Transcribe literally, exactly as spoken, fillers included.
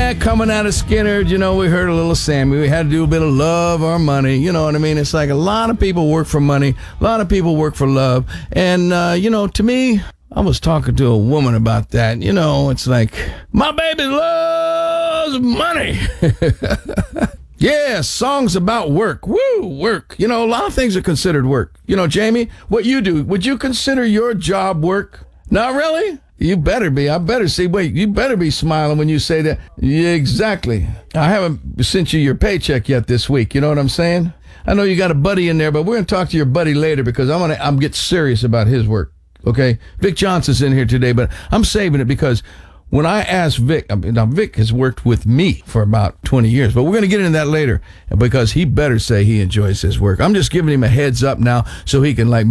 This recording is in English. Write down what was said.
Yeah, coming out of Skinner, you know, we heard a little Sammy. We had to do a bit of love or money. You know what I mean? It's like a lot of people work for money. A lot of people work for love. And, uh, you know, to me, I was talking to a woman about that. You know, it's like, my baby loves money. Yeah, songs about work. Woo, work. You know, a lot of things are considered work. You know, Jamie, what you do, would you consider your job work? Not really? You better be. I better see. Wait, you better be smiling when you say that. Yeah, exactly. I haven't sent you your paycheck yet this week. You know what I'm saying? I know you got a buddy in there, but we're going to talk to your buddy later because I'm going to I'm get serious about his work. Okay? Vic Johnson's in here today, but I'm saving it because when I asked Vic, I mean, now Vic has worked with me for about twenty years, but we're going to get into that later because he better say he enjoys his work. I'm just giving him a heads up now so he can like